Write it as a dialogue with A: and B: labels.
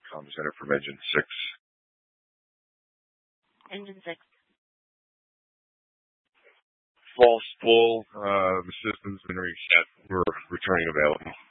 A: comm center from Engine 6.
B: Engine 6.
A: False full. The system's been reset. We're returning available.